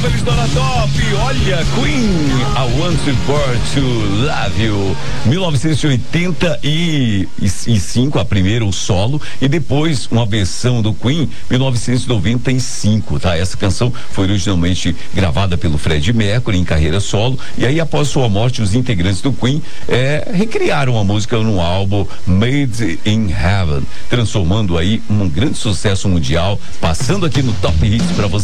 feliz Dona Top. Olha, Queen, I Want to Born to Love You. 1985, a primeira, o solo, e depois uma versão do Queen, 1995, tá? Essa canção foi originalmente gravada pelo Freddie Mercury em carreira solo, e aí após sua morte, os integrantes do Queen recriaram a música no álbum Made in Heaven, transformando aí um grande sucesso mundial, passando aqui no Top Hits pra você.